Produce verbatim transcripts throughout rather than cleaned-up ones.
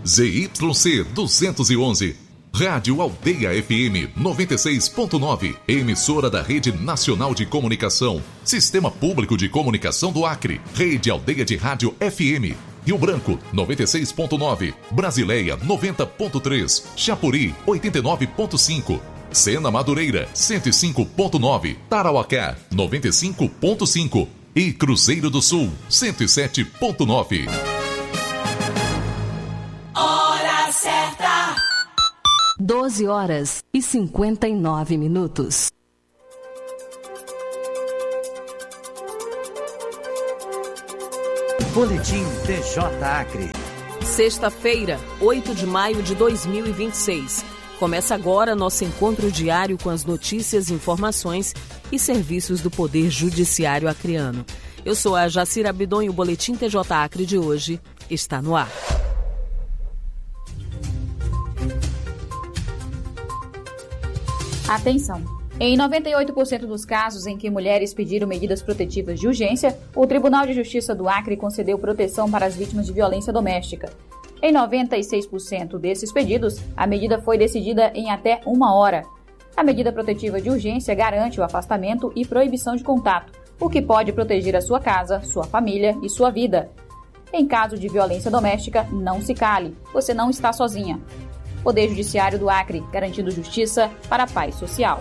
Z Y C duzentos e onze. Rádio Aldeia F M noventa e seis ponto nove, emissora da Rede Nacional de Comunicação, Sistema Público de Comunicação do Acre, Rede Aldeia de Rádio F M, Rio Branco noventa e seis ponto nove, Brasileia noventa ponto três, Chapuri oitenta e nove ponto cinco, Sena Madureira cento e cinco ponto nove, Tarauacá noventa e cinco ponto cinco e Cruzeiro do Sul cento e sete ponto nove. Hora certa. doze horas e cinquenta e nove minutos. Boletim T J Acre. Sexta-feira, oito de maio de dois mil e vinte e seis. Começa agora nosso encontro diário com as notícias, informações e serviços do Poder Judiciário acreano. Eu sou a Jacira Abidon e o Boletim T J Acre de hoje está no ar. Atenção! Em noventa e oito por cento dos casos em que mulheres pediram medidas protetivas de urgência, o Tribunal de Justiça do Acre concedeu proteção para as vítimas de violência doméstica. Em noventa e seis por cento desses pedidos, a medida foi decidida em até uma hora. A medida protetiva de urgência garante o afastamento e proibição de contato, o que pode proteger a sua casa, sua família e sua vida. Em caso de violência doméstica, não se cale, você não está sozinha. Poder Judiciário do Acre, garantindo justiça para a paz social.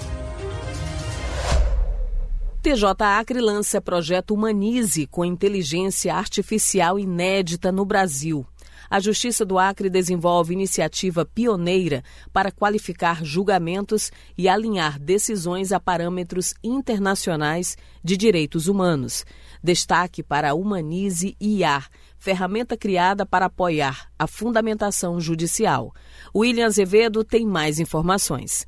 T J Acre lança projeto Humanize com inteligência artificial inédita no Brasil. A Justiça do Acre desenvolve iniciativa pioneira para qualificar julgamentos e alinhar decisões a parâmetros internacionais de direitos humanos. Destaque para a Humanize I A, ferramenta criada para apoiar a fundamentação judicial. William Azevedo tem mais informações.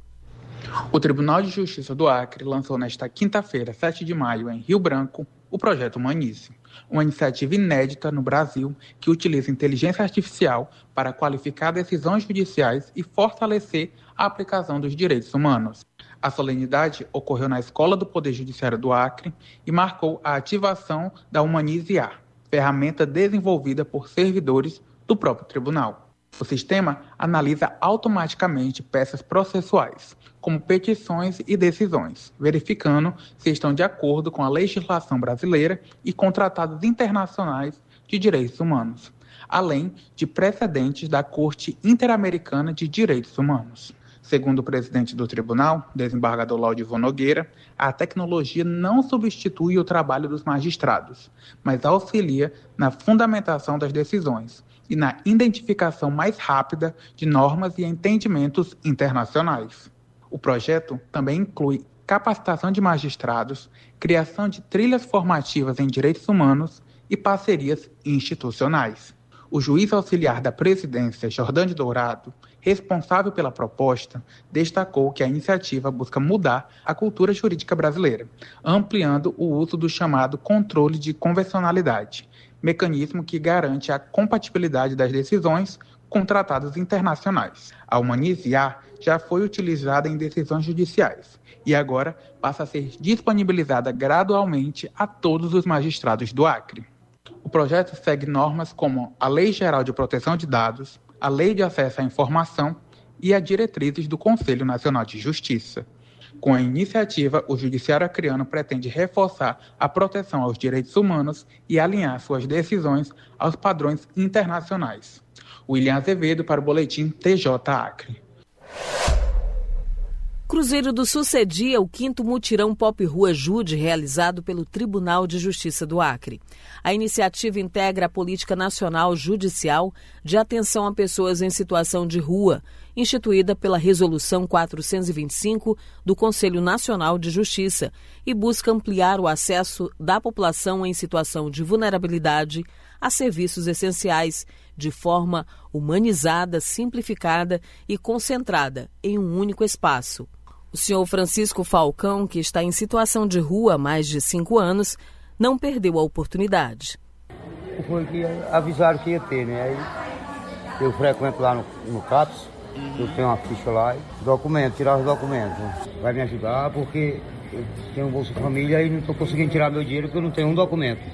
O Tribunal de Justiça do Acre lançou nesta quinta-feira, sete de maio, em Rio Branco, o projeto Humanize, uma iniciativa inédita no Brasil que utiliza inteligência artificial para qualificar decisões judiciais e fortalecer a aplicação dos direitos humanos. A solenidade ocorreu na Escola do Poder Judiciário do Acre e marcou a ativação da Humanize I A, ferramenta desenvolvida por servidores do próprio tribunal. O sistema analisa automaticamente peças processuais, como petições e decisões, verificando se estão de acordo com a legislação brasileira e com tratados internacionais de direitos humanos, além de precedentes da Corte Interamericana de Direitos Humanos. Segundo o presidente do tribunal, desembargador Laudivon Nogueira, a tecnologia não substitui o trabalho dos magistrados, mas auxilia na fundamentação das decisões e na identificação mais rápida de normas e entendimentos internacionais. O projeto também inclui capacitação de magistrados, criação de trilhas formativas em direitos humanos e parcerias institucionais. O juiz auxiliar da presidência, Jordane Dourado, responsável pela proposta, destacou que a iniciativa busca mudar a cultura jurídica brasileira, ampliando o uso do chamado controle de convencionalidade, mecanismo que garante a compatibilidade das decisões com tratados internacionais. A Humanize I A já foi utilizada em decisões judiciais e agora passa a ser disponibilizada gradualmente a todos os magistrados do Acre. O projeto segue normas como a Lei Geral de Proteção de Dados, a Lei de Acesso à Informação e as diretrizes do Conselho Nacional de Justiça. Com a iniciativa, o Judiciário acreano pretende reforçar a proteção aos direitos humanos e alinhar suas decisões aos padrões internacionais. William Azevedo para o Boletim T J Acre. Cruzeiro do Sul cedia o quinto mutirão Pop Rua Jude realizado pelo Tribunal de Justiça do Acre. A iniciativa integra a Política Nacional Judicial de Atenção a Pessoas em Situação de Rua, instituída pela Resolução quatrocentos e vinte e cinco do Conselho Nacional de Justiça, e busca ampliar o acesso da população em situação de vulnerabilidade a serviços essenciais, de forma humanizada, simplificada e concentrada em um único espaço. O senhor Francisco Falcão, que está em situação de rua há mais de cinco anos, não perdeu a oportunidade. Foi que avisaram que ia ter, né? Aí eu frequento lá no, no CAPS, eu tenho uma ficha lá, documento, tirar os documentos. Vai me ajudar porque eu tenho um Bolsa Família e não estou conseguindo tirar meu dinheiro porque eu não tenho um documento.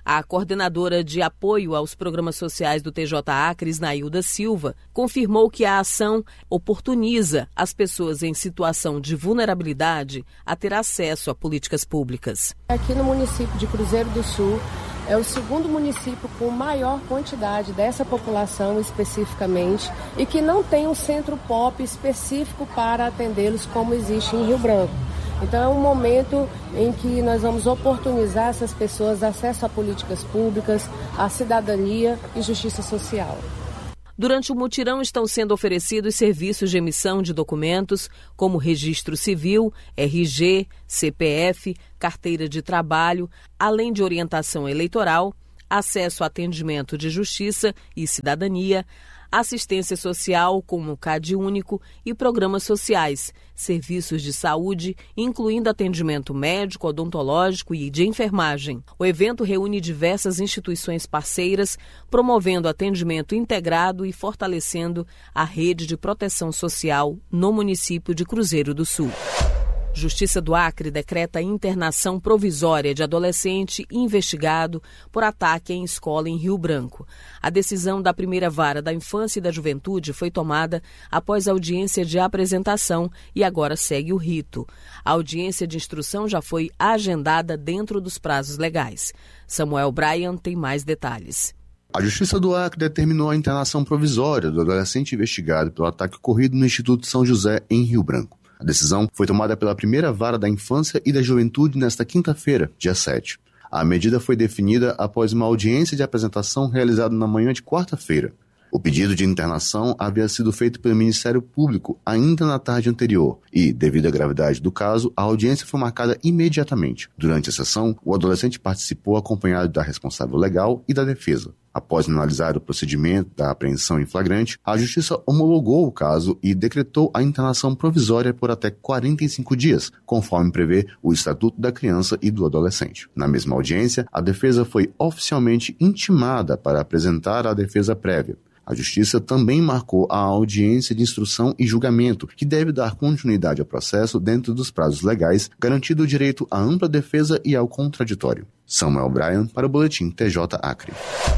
A coordenadora de apoio aos programas sociais do T J Acre, Isnailda Silva, confirmou que a ação oportuniza as pessoas em situação de vulnerabilidade a ter acesso a políticas públicas. Aqui no município de Cruzeiro do Sul, é o segundo município com maior quantidade dessa população especificamente e que não tem um centro P O P específico para atendê-los como existe em Rio Branco. Então é um momento em que nós vamos oportunizar essas pessoas acesso a políticas públicas, a cidadania e justiça social. Durante o mutirão estão sendo oferecidos serviços de emissão de documentos, como registro civil, R G, C P F, carteira de trabalho, além de orientação eleitoral, acesso a atendimento de justiça e cidadania, assistência social, como C A D único, e programas sociais, serviços de saúde, incluindo atendimento médico, odontológico e de enfermagem. O evento reúne diversas instituições parceiras, promovendo atendimento integrado e fortalecendo a rede de proteção social no município de Cruzeiro do Sul. Justiça do Acre decreta internação provisória de adolescente investigado por ataque em escola em Rio Branco. A decisão da primeira vara da Infância e da Juventude foi tomada após audiência de apresentação e agora segue o rito. A audiência de instrução já foi agendada dentro dos prazos legais. Samuel Bryan tem mais detalhes. A Justiça do Acre determinou a internação provisória do adolescente investigado pelo ataque ocorrido no Instituto São José, em Rio Branco. A decisão foi tomada pela primeira vara da Infância e da Juventude nesta quinta-feira, dia sete. A medida foi definida após uma audiência de apresentação realizada na manhã de quarta-feira. O pedido de internação havia sido feito pelo Ministério Público ainda na tarde anterior e, devido à gravidade do caso, a audiência foi marcada imediatamente. Durante a sessão, o adolescente participou acompanhado da responsável legal e da defesa. Após analisar o procedimento da apreensão em flagrante, a Justiça homologou o caso e decretou a internação provisória por até quarenta e cinco dias, conforme prevê o Estatuto da Criança e do Adolescente. Na mesma audiência, a defesa foi oficialmente intimada para apresentar a defesa prévia. A Justiça também marcou a audiência de instrução e julgamento, que deve dar continuidade ao processo dentro dos prazos legais, garantindo o direito à ampla defesa e ao contraditório. Samuel Bryan para o Boletim T J Acre.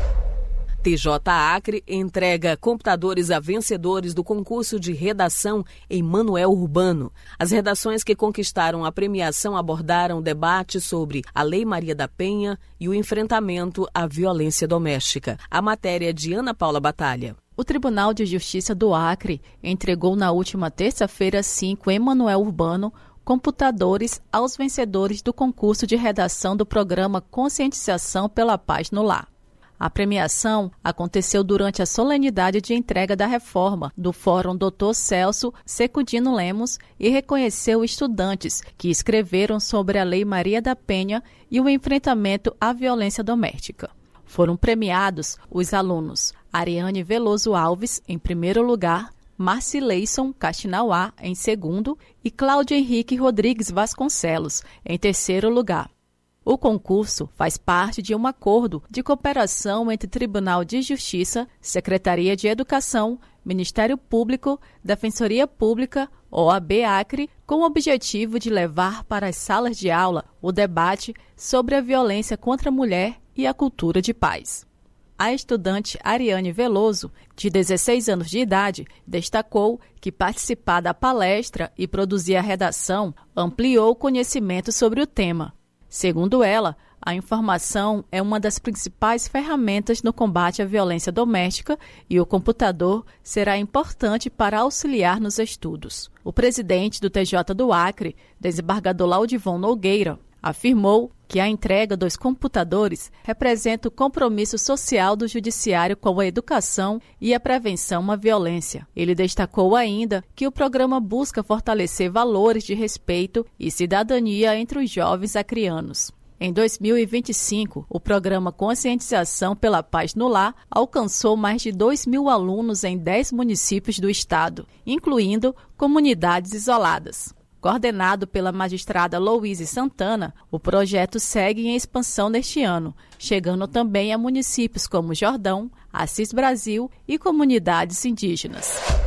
T J Acre entrega computadores a vencedores do concurso de redação em Manoel Urbano. As redações que conquistaram a premiação abordaram debate sobre a Lei Maria da Penha e o enfrentamento à violência doméstica. A matéria é de Ana Paula Batalha. O Tribunal de Justiça do Acre entregou na última terça-feira cinco em Manoel Urbano computadores aos vencedores do concurso de redação do programa Conscientização pela Paz no Lar. A premiação aconteceu durante a solenidade de entrega da reforma do Fórum doutor Celso Secundino Lemos e reconheceu estudantes que escreveram sobre a Lei Maria da Penha e o enfrentamento à violência doméstica. Foram premiados os alunos Ariane Veloso Alves, em primeiro lugar, Marcileison Castinauá, em segundo, e Cláudio Henrique Rodrigues Vasconcelos, em terceiro lugar. O concurso faz parte de um acordo de cooperação entre Tribunal de Justiça, Secretaria de Educação, Ministério Público, Defensoria Pública, O A B Acre, com o objetivo de levar para as salas de aula o debate sobre a violência contra a mulher e a cultura de paz. A estudante Ariane Veloso, de dezesseis anos de idade, destacou que participar da palestra e produzir a redação ampliou o conhecimento sobre o tema. Segundo ela, a informação é uma das principais ferramentas no combate à violência doméstica e o computador será importante para auxiliar nos estudos. O presidente do T J do Acre, desembargador Laudivon Nogueira, afirmou que a entrega dos computadores representa o compromisso social do Judiciário com a educação e a prevenção à violência. Ele destacou ainda que o programa busca fortalecer valores de respeito e cidadania entre os jovens acrianos. Em dois mil e vinte e cinco, o programa Conscientização pela Paz no Lar alcançou mais de dois mil alunos em dez municípios do estado, incluindo comunidades isoladas. Coordenado pela magistrada Louise Santana, o projeto segue em expansão neste ano, chegando também a municípios como Jordão, Assis Brasil e comunidades indígenas.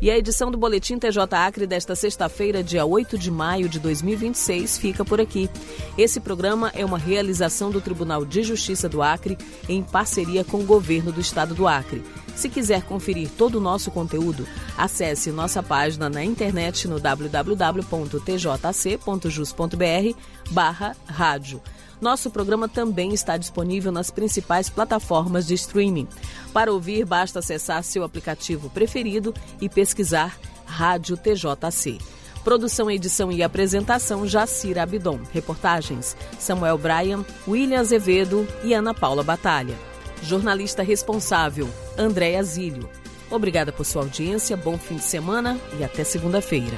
E a edição do Boletim T J Acre desta sexta-feira, dia oito de maio de dois mil e vinte e seis, fica por aqui. Esse programa é uma realização do Tribunal de Justiça do Acre em parceria com o Governo do Estado do Acre. Se quiser conferir todo o nosso conteúdo, acesse nossa página na internet no w w w ponto t j c ponto jus ponto b r barra rádio. Nosso programa também está disponível nas principais plataformas de streaming. Para ouvir, basta acessar seu aplicativo preferido e pesquisar Rádio T J C. Produção, edição e apresentação, Jacira Abidon. Reportagens, Samuel Bryan, William Azevedo e Ana Paula Batalha. Jornalista responsável, Andréa Zílio. Obrigada por sua audiência, bom fim de semana e até segunda-feira.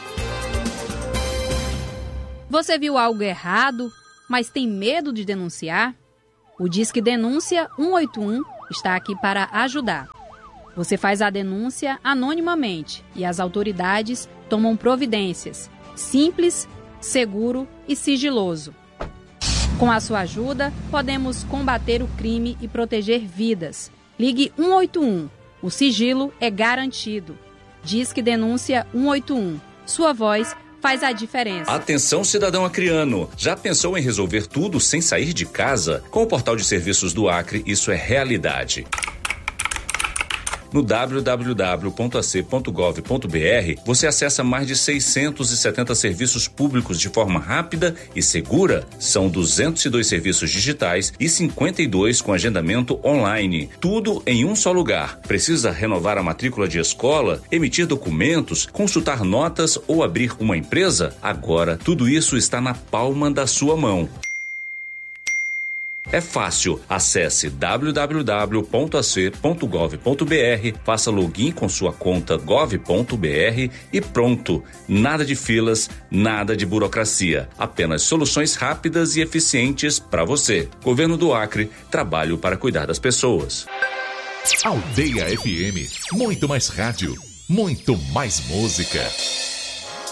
Você viu algo errado, mas tem medo de denunciar? O Disque Denúncia um oito um está aqui para ajudar. Você faz a denúncia anonimamente e as autoridades tomam providências. Simples, seguro e sigiloso. Com a sua ajuda, podemos combater o crime e proteger vidas. Ligue um oito um. O sigilo é garantido. Disque Denúncia um oito um. Sua voz faz a diferença. Atenção, cidadão acreano. Já pensou em resolver tudo sem sair de casa? Com o Portal de Serviços do Acre, isso é realidade. No w w w ponto a c ponto gov ponto b r, você acessa mais de seiscentos e setenta serviços públicos de forma rápida e segura. São duzentos e dois serviços digitais e cinquenta e dois com agendamento online. Tudo em um só lugar. Precisa renovar a matrícula de escola, emitir documentos, consultar notas ou abrir uma empresa? Agora, tudo isso está na palma da sua mão. É fácil. Acesse w w w ponto a c ponto gov ponto b r, faça login com sua conta gov ponto b r e pronto. Nada de filas, nada de burocracia. Apenas soluções rápidas e eficientes para você. Governo do Acre, trabalho para cuidar das pessoas. Aldeia F M, muito mais rádio, muito mais música.